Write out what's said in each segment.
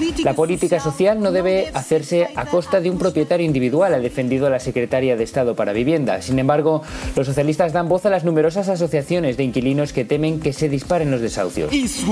La política social no debe hacerse a costa de un propietario individual, ha defendido la secretaria de Estado para Vivienda. Sin embargo, los socialistas dan voz a las numerosas asociaciones de inquilinos que temen que se disparen los desahucios.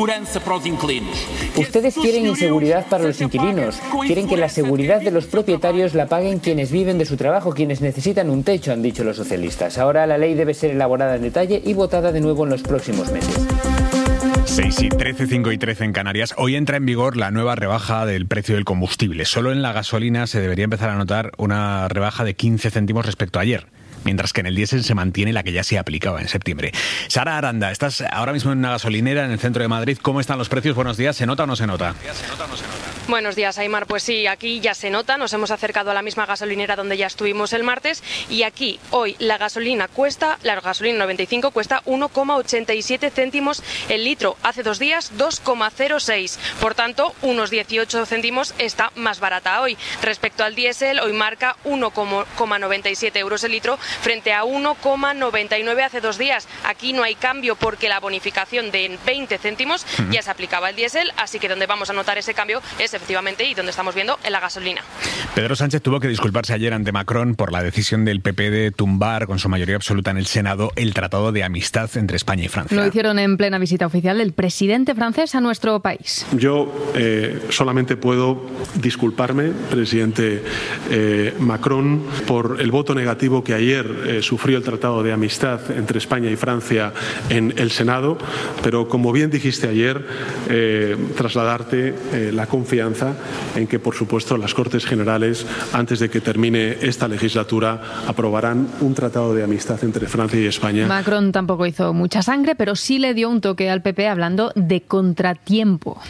Ustedes quieren inseguridad para los inquilinos, quieren que la seguridad de los propietarios la paguen quienes viven de su trabajo, quienes necesitan un techo, han dicho los socialistas. Ahora la ley debe ser elaborada en detalle y votada de nuevo en los próximos meses. 6 y 13, 5 y 13 en Canarias. Hoy entra en vigor la nueva rebaja del precio del combustible. Solo en la gasolina se debería empezar a notar una rebaja de 15 céntimos respecto a ayer, mientras que en el diésel se mantiene la que ya se aplicaba en septiembre. Sara Aranda, estás ahora mismo en una gasolinera en el centro de Madrid. ¿Cómo están los precios? Buenos días. ¿Se nota o no se nota? Buenos días, Aimar. Pues sí, aquí ya se nota. Nos hemos acercado a la misma gasolinera donde ya estuvimos el martes y aquí hoy la gasolina 95 cuesta 1,87 céntimos el litro. Hace 2 días 2,06. Por tanto, unos 18 céntimos está más barata hoy. Respecto al diésel, hoy marca 1,97 euros el litro frente a 1,99 hace 2 días. Aquí no hay cambio porque la bonificación de 20 céntimos ya se aplicaba al diésel, así que donde vamos a notar ese cambio es efectivamente y donde estamos viendo en la gasolina. Pedro Sánchez tuvo que disculparse ayer ante Macron por la decisión del PP de tumbar con su mayoría absoluta en el Senado el Tratado de Amistad entre España y Francia. Lo hicieron en plena visita oficial del presidente francés a nuestro país. Yo solamente puedo disculparme, presidente Macron, por el voto negativo que ayer sufrió el Tratado de Amistad entre España y Francia en el Senado, pero como bien dijiste ayer, trasladarte la confianza en que, por supuesto, las Cortes Generales, antes de que termine esta legislatura, aprobarán un tratado de amistad entre Francia y España. Macron tampoco hizo mucha sangre, pero sí le dio un toque al PP hablando de contratiempo.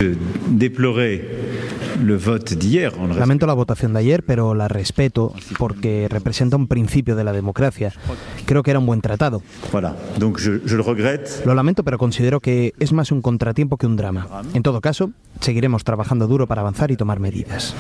Lamento la votación de ayer, pero la respeto porque representa un principio de la democracia. Creo que era un buen tratado. Lo lamento, pero considero que es más un contratiempo que un drama. En todo caso, seguiremos trabajando duro para avanzar y tomar medidas.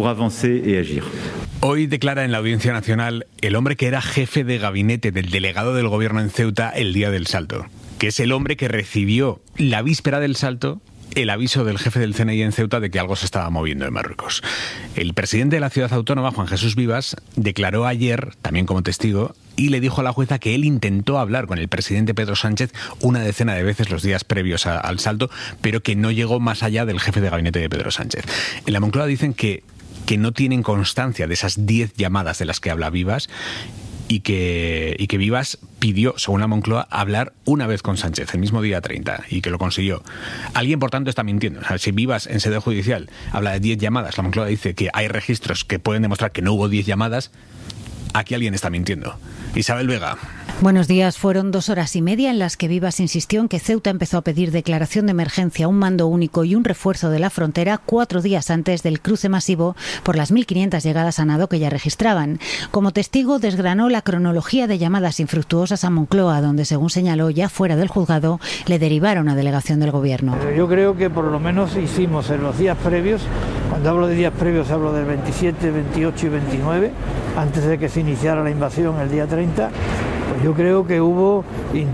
Hoy declara en la Audiencia Nacional el hombre que era jefe de gabinete del delegado del gobierno en Ceuta el día del salto, que es el hombre que recibió la víspera del salto el aviso del jefe del CNI en Ceuta de que algo se estaba moviendo en Marruecos. El presidente de la ciudad autónoma, Juan Jesús Vivas, declaró ayer, también como testigo, y le dijo a la jueza que él intentó hablar con el presidente Pedro Sánchez una decena de veces los días previos al salto, pero que no llegó más allá del jefe de gabinete de Pedro Sánchez. En la Moncloa dicen que no tienen constancia de esas 10 llamadas de las que habla Vivas, y que Vivas pidió, según la Moncloa, hablar una vez con Sánchez, el mismo día 30, y que lo consiguió. Alguien, por tanto, está mintiendo. O sea, si Vivas en sede judicial habla de 10 llamadas, la Moncloa dice que hay registros que pueden demostrar que no hubo 10 llamadas, aquí alguien está mintiendo. Isabel Vega. Buenos días. Fueron 2 horas y media en las que Vivas insistió en que Ceuta empezó a pedir declaración de emergencia, un mando único y un refuerzo de la frontera 4 días antes del cruce masivo por las 1.500 llegadas a nado que ya registraban. Como testigo, desgranó la cronología de llamadas infructuosas a Moncloa, donde, según señaló, ya fuera del juzgado, le derivaron a delegación del Gobierno. Yo creo que por lo menos hicimos en los días previos, cuando hablo de días previos hablo del 27, 28 y 29, antes de que se iniciara la invasión el día 30, pues yo creo que hubo 10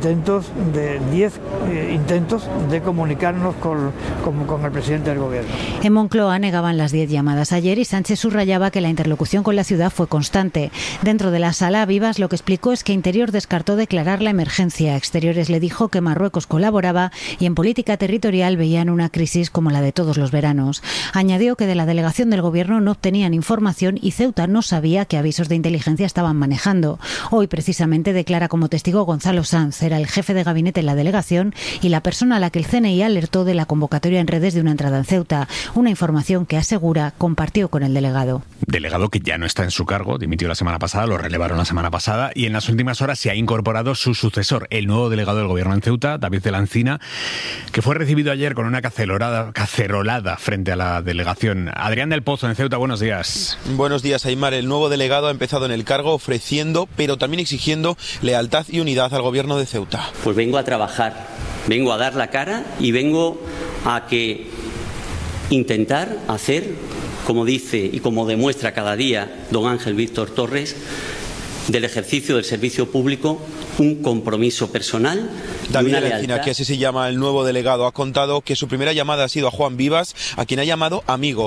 intentos de comunicarnos con el presidente del Gobierno. En Moncloa negaban las 10 llamadas ayer y Sánchez subrayaba que la interlocución con la ciudad fue constante. Dentro de la sala, Vivas lo que explicó es que Interior descartó declarar la emergencia. Exteriores le dijo que Marruecos colaboraba y en política territorial veían una crisis como la de todos los veranos. Añadió que de la delegación del Gobierno no obtenían información y Ceuta no sabía qué avisos de inteligencia estaban manejando. Hoy, precisamente, declara como testigo Gonzalo Sanz, era el jefe de gabinete en la delegación y la persona a la que el CNI alertó de la convocatoria en redes de una entrada en Ceuta, una información que asegura compartió con el delegado. Delegado que ya no está en su cargo, dimitió la semana pasada, lo relevaron la semana pasada y en las últimas horas se ha incorporado su sucesor, el nuevo delegado del Gobierno en Ceuta, David de la Encina, que fue recibido ayer con una cacerolada frente a la delegación. Adrián del Pozo en Ceuta, buenos días. Buenos días, Aimar. El nuevo delegado ha empezado en el cargo ofreciendo, pero también exigiendo lealtad y unidad al Gobierno de Ceuta. Pues vengo a trabajar, vengo a dar la cara y vengo a intentar hacer, como dice y como demuestra cada día don Ángel Víctor Torres, del ejercicio del servicio público un compromiso personal. David de la Encina, que así se llama el nuevo delegado, ha contado que su primera llamada ha sido a Juan Vivas, a quien ha llamado amigo.